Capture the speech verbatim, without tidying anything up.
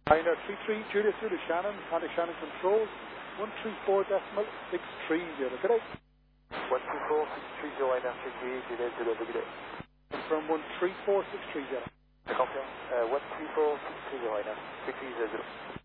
Niner three three Julius Zulu Shannon, contact Shannon Controls, one three four decimal six three zero. Good day. one two four six three zero, Niner three three Julius Zulu, good day. Confirm one three four six three zero. I confirm, uh, one three four six three zero, Niner three three zero.